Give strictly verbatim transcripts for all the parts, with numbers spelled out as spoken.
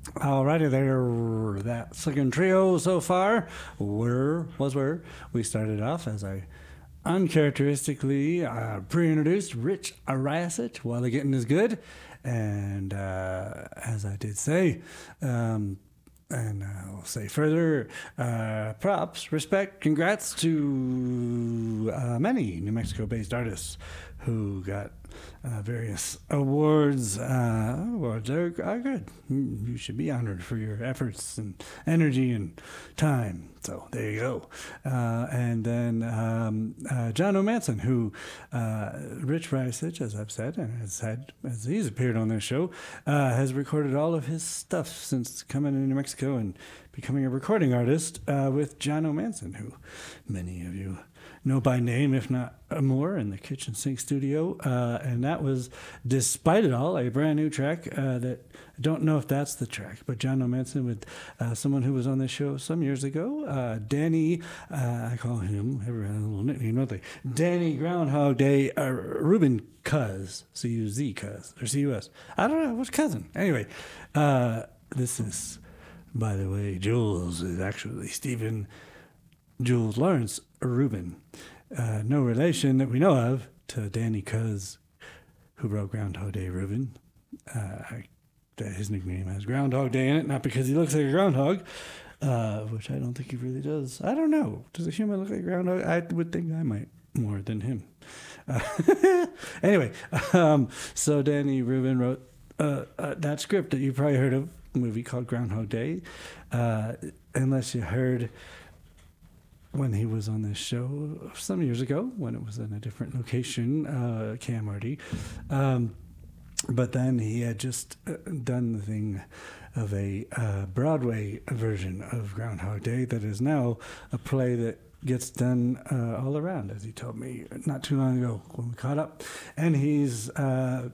Alrighty there, that second trio so far were, was where we started off as I uncharacteristically uh, pre-introduced Rich Ariasich while the getting is good. And uh, as I did say, um, and I'll say further, uh, props, respect, congrats to uh, many New Mexico-based artists who got uh, various awards. Uh, awards are, are good. You should be honored for your efforts and energy and time. So there you go. Uh, and then um, uh, John O'Manson, who uh, Rich Risich, as I've said, and has had as he's appeared on this show, uh, has recorded all of his stuff since coming to New Mexico and becoming a recording artist uh, with John O'Manson, who many of you know by name, if not more, in the Kitchen Sink Studio. Uh, and that was, despite it all, a brand new track uh, that I don't know if that's the track, but John O'Manson with uh, someone who was on this show some years ago, uh, Danny, uh, I call him, everyone has a little nickname, don't they? Danny Groundhog Day, uh, Ruben Cuz, C U Z Cuz, or C U S. I don't know, what's cousin? Anyway, uh, this is, by the way, Jules is actually Stephen Jules Lawrence Rubin. Uh, no relation that we know of to Danny Cuz, who wrote Groundhog Day Rubin. Uh, I, his nickname has Groundhog Day in it, not because he looks like a groundhog, uh, which I don't think he really does. I don't know. Does a human look like a groundhog? I would think I might more than him. Uh, anyway, um, so Danny Rubin wrote uh, uh, that script that you probably heard of, a movie called Groundhog Day, uh, unless you heard when he was on this show some years ago, when it was in a different location, uh, Cam Hardy. Um, but then he had just uh, done the thing of a uh, Broadway version of Groundhog Day that is now a play that gets done uh, all around, as he told me not too long ago when we caught up. And he's... Uh,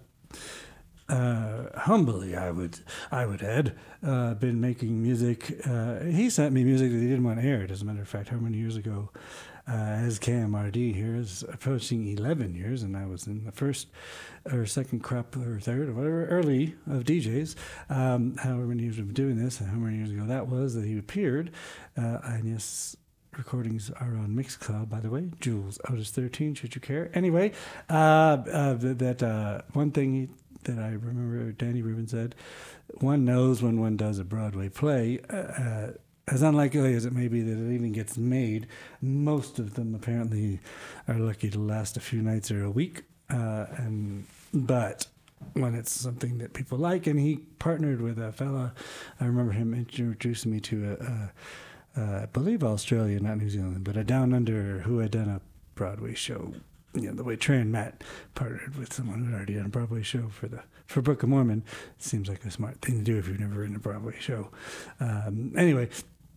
Uh, humbly, I would, I would add, uh, been making music. Uh, he sent me music that he didn't want aired. As a matter of fact, how many years ago? Uh, as K M R D here is approaching eleven years, and I was in the first or second crop or third or whatever early of D Js. Um, however many years we've been doing this, and how many years ago that was that he appeared. Uh, and yes. Recordings are on Mixcloud, by the way. Jules Otis thirteen, should you care? Anyway, uh, uh, that uh, one thing he, that I remember Danny Rubin said, one knows when one does a Broadway play, uh, uh, as unlikely as it may be that it even gets made, most of them apparently are lucky to last a few nights or a week. Uh, and but when it's something that people like, and he partnered with a fella, I remember him introducing me to a, a Uh, I believe Australia, not New Zealand, but a Down Under who had done a Broadway show. You know, the way Trey and Matt partnered with someone who had already done a Broadway show for the for Book of Mormon. Seems like a smart thing to do if you've never written a Broadway show. Um, anyway,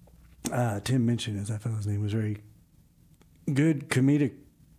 uh, Tim mentioned, as that fellow's name, was very good comedic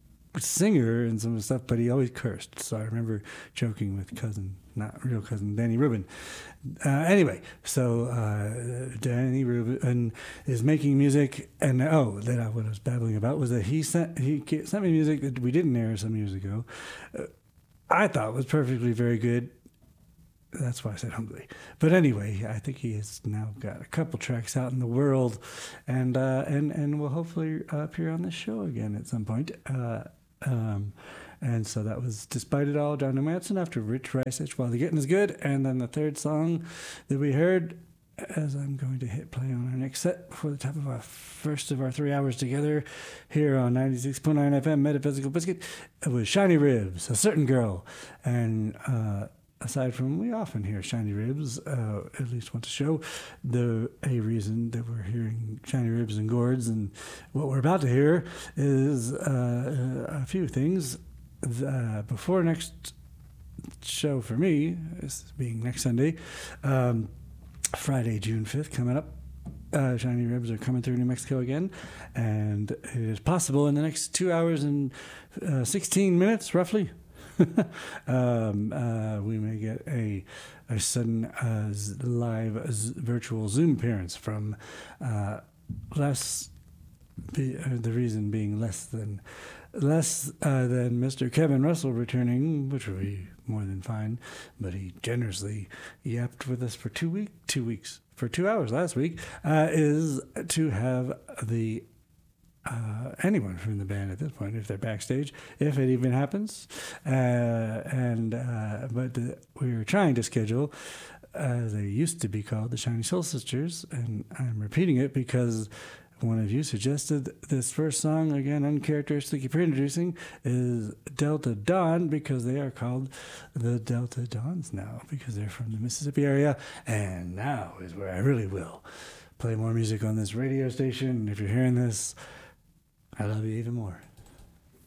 singer and some of the stuff, but he always cursed. So I remember joking with cousin, not real cousin, Danny Rubin. Uh, anyway, so uh, Danny Rubin is making music, and oh, that I, what I was babbling about was that he sent he sent me music that we didn't air some years ago. Uh, I thought was perfectly very good. That's why I said humbly. But anyway, I think he has now got a couple tracks out in the world, and uh, and and will hopefully uh, appear on this show again at some point. Uh, um, and so that was Despite It All, John O'Manson after Rich Risich, While the Getting is Good. And then the third song that we heard, as I'm going to hit play on our next set before the top of our first of our three hours together here on ninety-six point nine F M Metaphysical Biscuit, it was Shiny Ribs, A Certain Girl. And uh, aside from, we often hear Shiny Ribs, uh, at least once a show, the a reason that we're hearing Shiny Ribs and Gourds, and what we're about to hear is uh, a few things. Uh, before next show for me, this being next Sunday, um, Friday, June fifth, coming up. Uh, Shiny Ribs are coming through New Mexico again, and it is possible in the next two hours and uh, sixteen minutes, roughly, um, uh, we may get a, a sudden uh, live z- virtual Zoom appearance from uh, less, be, uh, the reason being less than less uh, than Mister Kevin Russell returning, which would be more than fine, but he generously yapped with us for two week, two weeks, for two hours last week, uh, is to have the uh, anyone from the band at this point, if they're backstage, if it even happens, uh, and uh, but the, we were trying to schedule. Uh, they used to be called the Shiny Soul Sisters, and I'm repeating it because one of you suggested this first song, again, uncharacteristically pre-introducing, is Delta Dawn, because they are called the Delta Dawns now, because they're from the Mississippi area. And now is where I really will play more music on this radio station. And if you're hearing this, I love you even more.